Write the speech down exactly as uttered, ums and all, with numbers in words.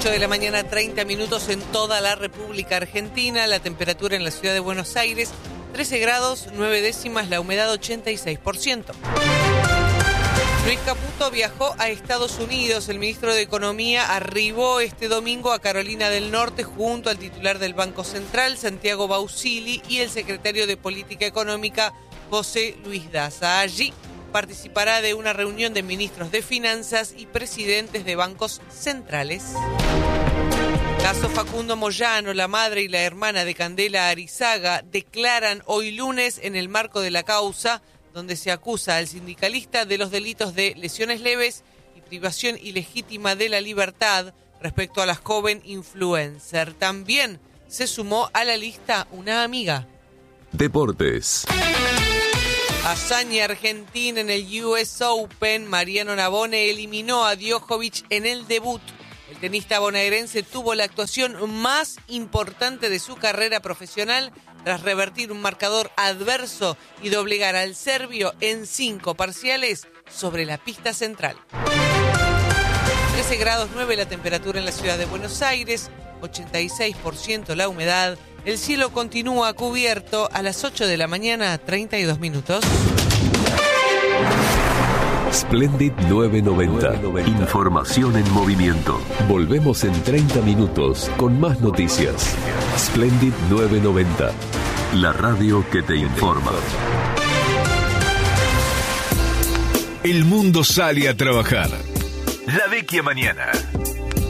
ocho de la mañana, treinta minutos en toda la República Argentina. La temperatura en la ciudad de Buenos Aires, trece grados, nueve décimas, la humedad ochenta y seis por ciento. Luis Caputo viajó a Estados Unidos. El ministro de Economía arribó este domingo a Carolina del Norte junto al titular del Banco Central, Santiago Bausili, y el secretario de Política Económica, José Luis Daza. Allí participará de una reunión de ministros de Finanzas y presidentes de bancos centrales. Caso Facundo Moyano. La madre y la hermana de Candela Arizaga declaran hoy lunes en el marco de la causa donde se acusa al sindicalista de los delitos de lesiones leves y privación ilegítima de la libertad respecto a la joven influencer. También se sumó a la lista una amiga. Deportes. Hazaña argentina en el U S Open. Mariano Navone eliminó a Djokovic en el debut. El tenista bonaerense tuvo la actuación más importante de su carrera profesional tras revertir un marcador adverso y doblegar al serbio en cinco parciales sobre la pista central. trece grados nueve la temperatura en la ciudad de Buenos Aires, ochenta y seis por ciento la humedad. El cielo continúa cubierto. A las ocho de la mañana, treinta y dos minutos. Splendid novecientos noventa. Información en movimiento. Volvemos en treinta minutos con más noticias. Splendid novecientos noventa. La radio que te informa. El mundo sale a trabajar. La vecchia mañana.